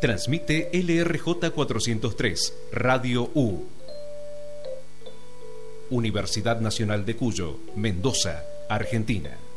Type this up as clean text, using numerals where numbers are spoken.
Transmite LRJ 403, Radio U. Universidad Nacional de Cuyo, Mendoza, Argentina.